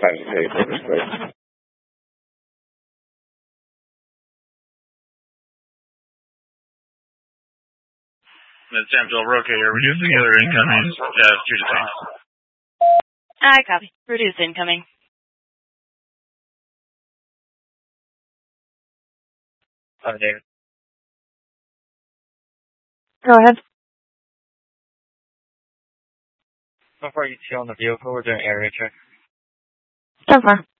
5 papers, please. That's Sam Joel Roque here. Reducing the other incoming. Due to time. I copy. Reduce incoming. David. Go ahead. So far, you see on the vehicle, we're doing area check. So far.